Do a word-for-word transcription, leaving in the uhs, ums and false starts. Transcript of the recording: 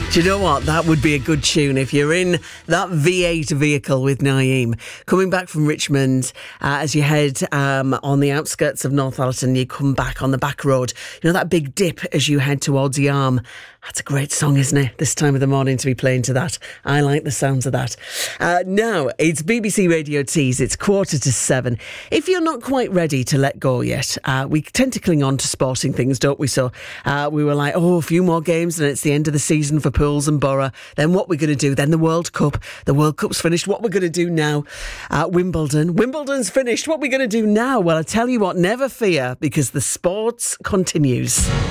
Do you know what? That would be a good tune if you're in that V eight vehicle with Naeem. Coming back from Richmond, uh, as you head um, on the outskirts of Northallerton, you come back on the back road. You know that big dip as you head towards Yarm? That's a great song, isn't it? This time of the morning to be playing to that. I like the sounds of that. Uh, now, it's B B C Radio Tees. It's quarter to seven. If you're not quite ready to let go yet, uh, we tend to cling on to sporting things, don't we? So uh, we were like, oh, a few more games and it's the end of the season for Pools and Borough. Then what we're going to do? Then the World Cup. The World Cup's finished. What we're going to do now? Uh, Wimbledon. Wimbledon's finished. What we're going to do now? Well, I tell you what, never fear, because the sports continues.